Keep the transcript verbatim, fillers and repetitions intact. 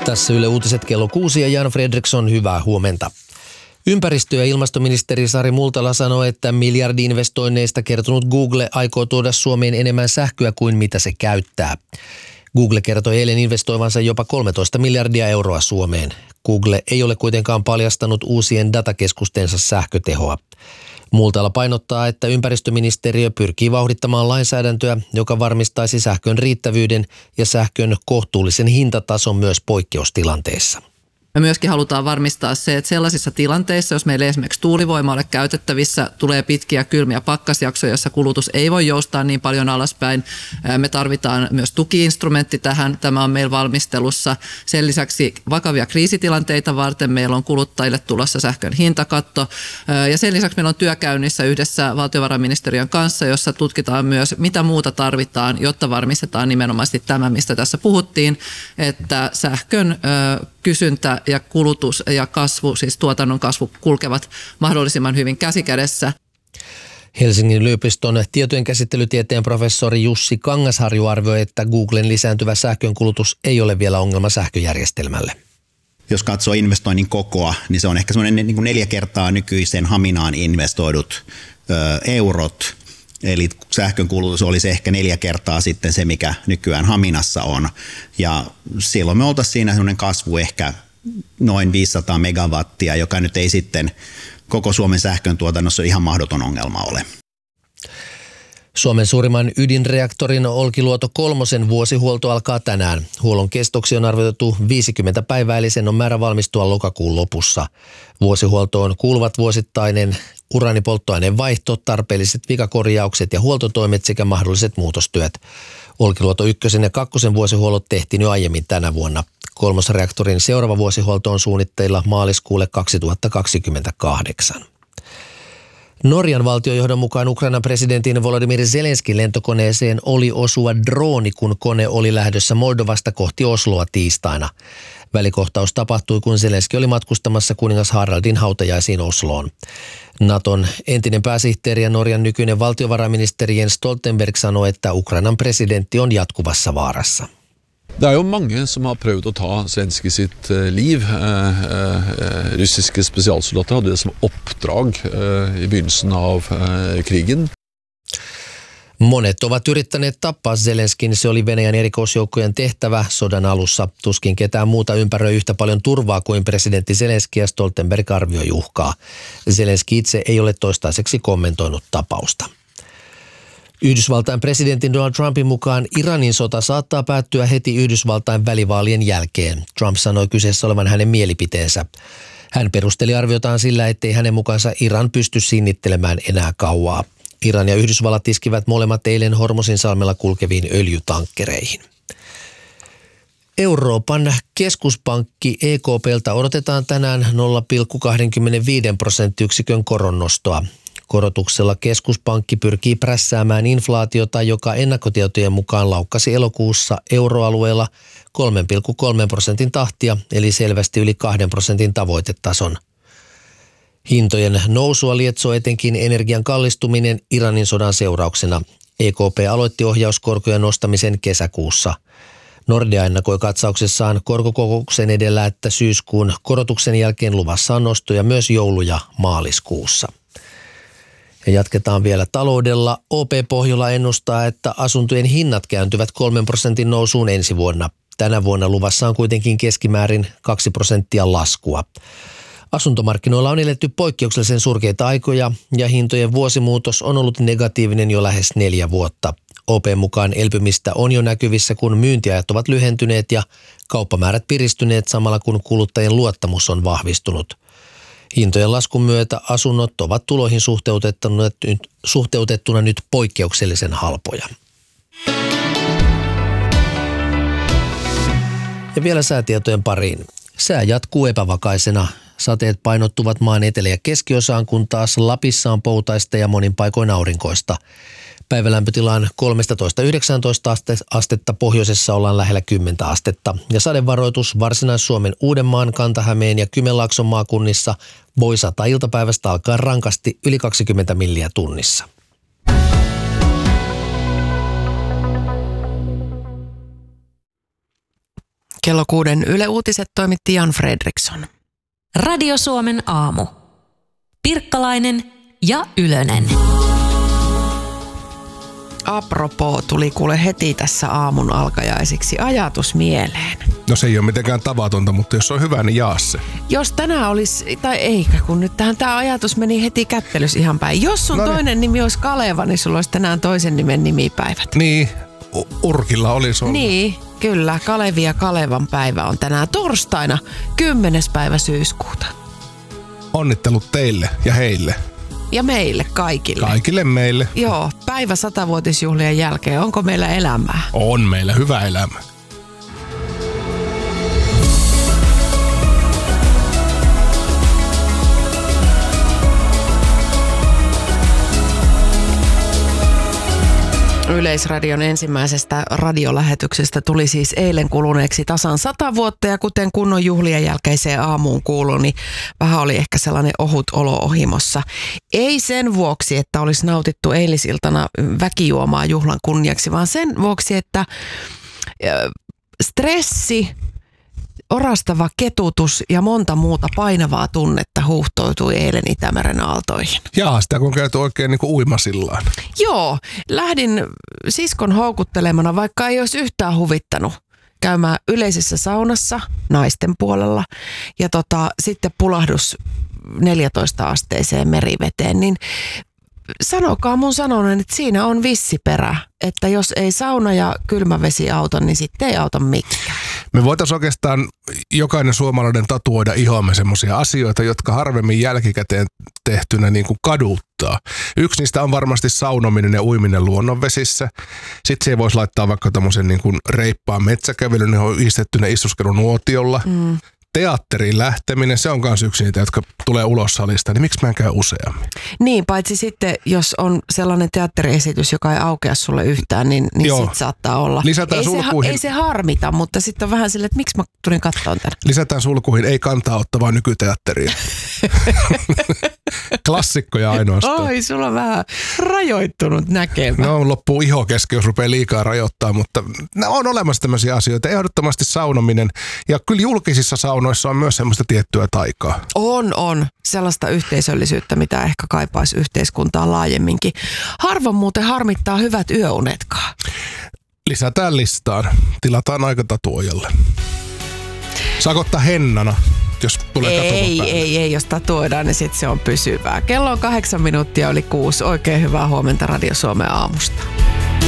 Tässä Yle Uutiset kello kuusi ja Jan Fredriksson, hyvää huomenta. Ympäristö- ja ilmastoministeri Sari Multala sanoi, että miljardi-investoinneista kertonut Google aikoo tuoda Suomeen enemmän sähköä kuin mitä se käyttää. Google kertoi eilen investoivansa jopa kolmetoista miljardia euroa Suomeen. Google ei ole kuitenkaan paljastanut uusien datakeskustensa sähkötehoa. Multala painottaa, että ympäristöministeriö pyrkii vauhdittamaan lainsäädäntöä, joka varmistaisi sähkön riittävyyden ja sähkön kohtuullisen hintatason myös poikkeustilanteissa. Me myöskin halutaan varmistaa se, että sellaisissa tilanteissa, jos meillä esimerkiksi tuulivoima ole käytettävissä, tulee pitkiä kylmiä pakkasjaksoja, jossa kulutus ei voi joustaa niin paljon alaspäin. Me tarvitaan myös tuki-instrumentti tähän. Tämä on meillä valmistelussa. Sen lisäksi vakavia kriisitilanteita varten meillä on kuluttajille tulossa sähkön hintakatto. Ja sen lisäksi meillä on työkäynnissä yhdessä valtiovarainministeriön kanssa, jossa tutkitaan myös, mitä muuta tarvitaan, jotta varmistetaan nimenomaisesti tämä, mistä tässä puhuttiin, että sähkön kysyntä ja kulutus ja kasvu, siis tuotannon kasvu, kulkevat mahdollisimman hyvin käsikädessä. Helsingin yliopiston tietojenkäsittelytieteen professori Jussi Kangasharju arvioi, että Googlen lisääntyvä sähkönkulutus ei ole vielä ongelma sähköjärjestelmälle. Jos katsoo investoinnin kokoa, niin se on ehkä semmoinen niin kuin neljä kertaa nykyisen Haminaan investoidut ö, eurot. Eli sähkön kulutus olisi ehkä neljä kertaa sitten se, mikä nykyään Haminassa on. Ja silloin me oltaisiin siinä sellainen kasvu ehkä noin viisisataa megawattia, joka nyt ei sitten koko Suomen sähkön tuotannossa ihan mahdoton ongelma ole. Suomen suurimman ydinreaktorin Olkiluoto kolmosen vuosihuolto alkaa tänään. Huollon kestoksi on arvioitu viisikymmentä päivää, eli sen on määrä valmistua lokakuun lopussa. Vuosihuoltoon kuuluvat vuosittainen uraanipolttoaineen vaihto, tarpeelliset vikakorjaukset ja huoltotoimet sekä mahdolliset muutostyöt. Olkiluoto ykkösen ja kakkosen vuosihuollot tehtiin jo aiemmin tänä vuonna. Kolmosreaktorin seuraava vuosihuolto on suunnitteilla maaliskuulle kaksituhattakaksikymmentäkahdeksan. Norjan valtiojohdon mukaan Ukrainan presidentin Volodymyr Zelenskin lentokoneeseen oli osua drooni, kun kone oli lähdössä Moldovasta kohti Osloa tiistaina. Välikohtaus tapahtui, kun Zelenski oli matkustamassa kuningas Haraldin hautajaisiin Osloon. Naton entinen pääsihteeri ja Norjan nykyinen valtiovarainministeri Jens Stoltenberg sanoi, että Ukrainan presidentti on jatkuvassa vaarassa. Det er jo mange som har prøvd å ta Zelenskyj sitt liv. Eh, eh, russiske spesialsoldater hadde det som oppdrag eh, i begynnelsen av eh, krigen. Monet ovat yrittäneet tappaa Zelenskin. Se oli Venäjän erikoisjoukkojen tehtävä sodan alussa. Tuskin ketään muuta ympäröi yhtä paljon turvaa kuin presidentti Zelenski, ja Stoltenberg arvioi uhkaa. Zelenski itse ei ole toistaiseksi kommentoinut tapausta. Yhdysvaltain presidentin Donald Trumpin mukaan Iranin sota saattaa päättyä heti Yhdysvaltain välivaalien jälkeen. Trump sanoi kyseessä olevan hänen mielipiteensä. Hän perusteli arviotaan sillä, ettei hänen mukaansa Iran pysty sinnittelemään enää kauaa. Iran ja Yhdysvallat iskivät molemmat eilen Hormuzin salmella kulkeviin öljytankkereihin. Euroopan keskuspankki E K P:ltä odotetaan tänään nolla pilkku kaksikymmentäviisi prosenttiyksikön koronnostoa. Korotuksella keskuspankki pyrkii prässäämään inflaatiota, joka ennakkotietojen mukaan laukkasi elokuussa euroalueella kolme pilkku kolme prosentin tahtia, eli selvästi yli kahden prosentin tavoitetason. Hintojen nousua lietsoo etenkin energian kallistuminen Iranin sodan seurauksena. E K P aloitti ohjauskorkojen nostamisen kesäkuussa. Nordea ennakoi katsauksessaan korkokokouksen edellä, että syyskuun korotuksen jälkeen luvassa on nostoja myös joulu- ja maaliskuussa. Ja jatketaan vielä taloudella. O P Pohjola ennustaa, että asuntojen hinnat kääntyvät kolmen prosentin nousuun ensi vuonna. Tänä vuonna luvassa on kuitenkin keskimäärin kaksi prosenttia laskua. Asuntomarkkinoilla on eletty poikkeuksellisen surkeita aikoja ja hintojen vuosimuutos on ollut negatiivinen jo lähes neljä vuotta. O P:n mukaan elpymistä on jo näkyvissä, kun myyntiajat ovat lyhentyneet ja kauppamäärät piristyneet samalla kun kuluttajien luottamus on vahvistunut. Hintojen laskun myötä asunnot ovat tuloihin suhteutettuna, suhteutettuna nyt poikkeuksellisen halpoja. Ja vielä säätietojen pariin. Sää jatkuu epävakaisena. Sateet painottuvat maan etelä- ja keskiosaan, kun taas Lapissa on poutaista ja monin paikoin aurinkoista. Päivälämpötila on kolmetoista yhdeksäntoista astetta, pohjoisessa ollaan lähellä kymmentä astetta. Ja sadevaroitus Varsinais-Suomen, Uudenmaan, Kanta-Hämeen ja Kymenlaakson maakunnissa voi sataa iltapäivästä alkaa rankasti yli kaksikymmentä milliä tunnissa. Kello kuuden Yle Uutiset toimitti Jan Fredriksson. Radio Suomen aamu. Pirkkalainen ja Ylönen. Apropos tuli kuule heti tässä aamun alkajaisiksi ajatus mieleen. No se ei ole mitenkään tavatonta, mutta jos on hyvä, niin jaa se. Jos tänään olisi, tai eikä kun nyt tähän tämä ajatus meni heti kättelys ihan päin. Jos sun no niin. toinen nimi olisi Kaleva, niin sulla olisi tänään toisen nimen nimipäivät. Niin, U- Urkilla olisi ollut. Niin, kyllä. Kalevi ja Kalevan päivä on tänään torstaina, kymmenes päivä syyskuuta. Onnittelut teille ja heille. Ja meille kaikille. Kaikille meille. Joo, päivä satavuotisjuhlien jälkeen. Onko meillä elämää? On meillä hyvä elämä. Yleisradion ensimmäisestä radiolähetyksestä tuli siis eilen kuluneeksi tasan sata vuotta ja kuten kunnon juhlien jälkeiseen aamuun kuuluu, niin vähän oli ehkä sellainen ohut olo ohimossa. Ei sen vuoksi, että olisi nautittu eilisiltana väkijuomaa juhlan kunniaksi, vaan sen vuoksi, että stressi, orastava ketutus ja monta muuta painavaa tunnetta huuhtoutui eilen Itämeren aaltoihin. Jaa, sitä kun käyty oikein niin kuin uimasillaan. Joo, lähdin siskon houkuttelemana, vaikka ei olisi yhtään huvittanut käymään yleisessä saunassa naisten puolella ja tota, sitten pulahdus neljätoista asteiseen meriveteen, niin sanokaa mun sanonen, että siinä on vissi perä, että jos ei sauna ja kylmä vesi auta, niin sitten ei auta mikään. Me voitaisiin oikeastaan jokainen suomalainen tatuoida ihoamme semmoisia asioita, jotka harvemmin jälkikäteen tehtynä niin kuin kaduttaa. Yksi niistä on varmasti saunominen ja uiminen luonnonvesissä. Sitten siihen voisi laittaa vaikka tämmöisen niin kuin reippaan metsäkävelyn, johon on istettynä istuskelu nuotiolla. Mm. Teatteriin lähteminen, se on myös yksi niitä, jotka tulee ulos salista, niin miksi mä en käy useammin? Niin, paitsi sitten, jos on sellainen teatteriesitys, joka ei aukea sulle yhtään, niin, niin sitten saattaa olla. Lisätään ei, sulkuihin. Se, ei se harmita, mutta sitten on vähän silleen, että miksi mä tulin katsomaan tänne. Lisätään sulkuihin, ei kantaa ottavaa nykyteatteriin. Klassikkoja ainoastaan. Oi, sulla on vähän rajoittunut näkemä. No loppuu iho kesken, jos rupeaa liikaa rajoittaa, mutta on olemassa tämmöisiä asioita. Ehdottomasti saunominen ja kyllä julkisissa saunoissa on myös semmoista tiettyä taikaa. On, on. Sellaista yhteisöllisyyttä, mitä ehkä kaipaisi yhteiskuntaa laajemminkin. Harvoin muuten harmittaa hyvät yöunetkaan. Lisätään listaan. Tilataan aika tatuojalle. Saako ottaa hennana, jos tulee Ei, ei, ei. Jos tatuoidaan, niin sitten se on pysyvää. Kello on kahdeksan minuuttia yli kuusi. Oikein hyvää huomenta Radio Suomen aamusta.